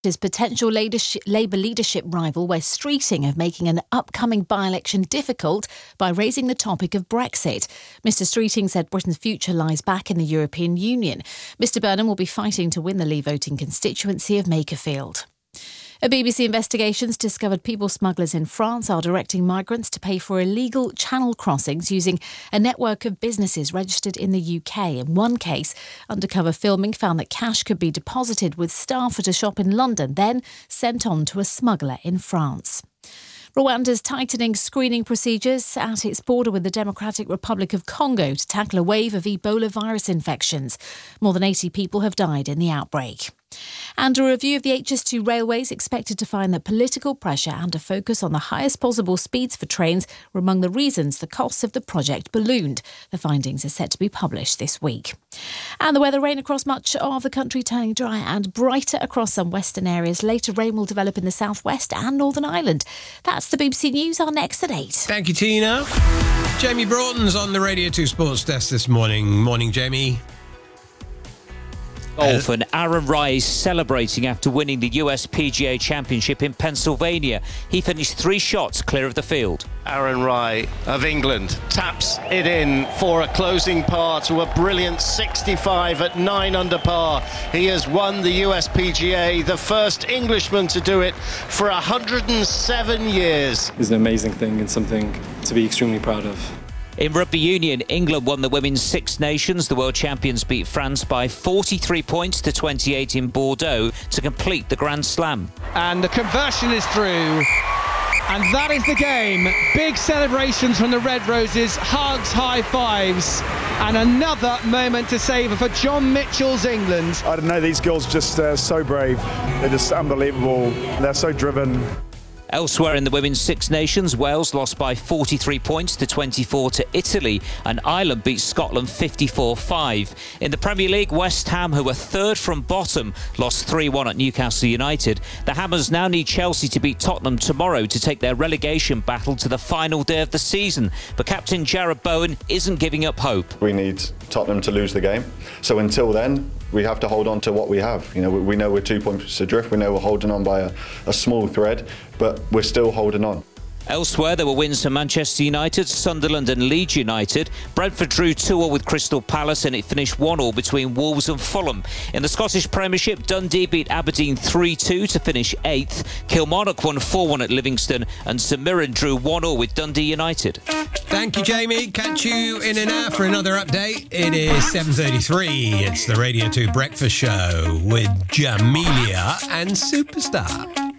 his potential Labour leadership rival Wes Streeting of making an upcoming by-election difficult by raising the topic of Brexit. Mr Streeting said Britain's future lies back in the European Union. Mr Burnham will be fighting to win the Leave voting constituency of Makerfield. A BBC investigation's discovered people smugglers in France are directing migrants to pay for illegal channel crossings using a network of businesses registered in the UK. In one case, undercover filming found that cash could be deposited with staff at a shop in London, then sent on to a smuggler in France. Rwanda's tightening screening procedures at its border with the Democratic Republic of Congo to tackle a wave of Ebola virus infections. More than 80 people have died in the outbreak. And a review of the HS2 railways expected to find that political pressure and a focus on the highest possible speeds for trains were among the reasons the costs of the project ballooned. The findings are set to be published this week. And the weather: rain across much of the country, turning dry and brighter across some western areas. Later, rain will develop in the southwest and Northern Ireland. That's the BBC News. Our next at 8. Thank you, Tina. Jamie Broughton's on the Radio 2 Sports Desk this morning. Morning, Jamie. Golf, and Aaron Rai is celebrating after winning the US PGA Championship in Pennsylvania. He finished 3 shots clear of the field. Aaron Rai of England taps it in for a closing par to a brilliant 65 at 9 under par. He has won the US PGA, the first Englishman to do it for 107 years. It's an amazing thing and something to be extremely proud of. In rugby union, England won the Women's Six Nations. The world champions beat France by 43 points to 28 in Bordeaux to complete the Grand Slam. And the conversion is through. And that is the game. Big celebrations from the Red Roses, hugs, high fives, and another moment to savour for John Mitchell's England. I don't know, these girls are just so brave. They're just unbelievable. They're so driven. Elsewhere in the Women's Six Nations, Wales lost by 43 points to 24 to Italy, and Ireland beat Scotland 54-5. In the Premier League, West Ham, who were third from bottom, lost 3-1 at Newcastle United. The Hammers now need Chelsea to beat Tottenham tomorrow to take their relegation battle to the final day of the season. But captain Jarrod Bowen isn't giving up hope. We need Tottenham to lose the game. So until then, we have to hold on to what we have. You know, we know we're 2 points adrift. We know we're holding on by a small thread, but we're still holding on. Elsewhere, there were wins for Manchester United, Sunderland and Leeds United. Brentford drew 2-2 with Crystal Palace, and it finished 1-1 between Wolves and Fulham. In the Scottish Premiership, Dundee beat Aberdeen 3-2 to finish 8th. Kilmarnock won 4-1 at Livingston, and St Mirren drew 1-1 with Dundee United. Thank you, Jamie. Catch you in an hour for another update. It is 7:33. It's the Radio 2 Breakfast Show with Jamelia and Superstar.